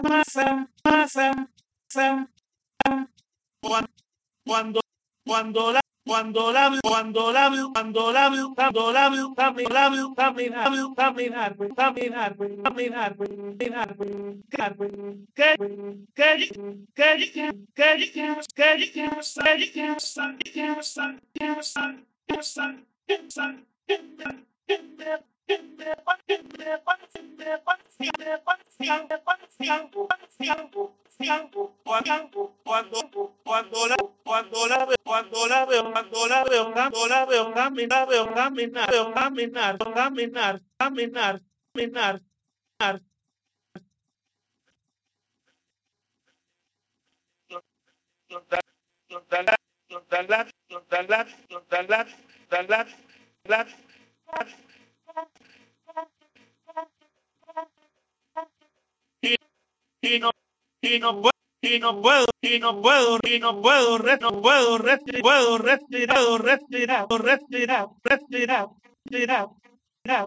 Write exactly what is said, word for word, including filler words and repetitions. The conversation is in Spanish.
masa, masa, masa, cuando, cuando la, cuando la, cuando la, cuando la, cuando la, caminar, caminar, caminar, caminar, caminar, caminar, que, que, que, cuando, cuando, cuando la, cuando la veo, cuando la veo, cuando la veo, cuando la veo, caminar, veo, caminar, veo, caminar, caminar, caminar, caminar, caminar. Y, y no, y no puedo, y no puedo, y no puedo, y no puedo, re- no puedo respirar, puedo respirar, respirar, respirar, respirar, respirar, respirar.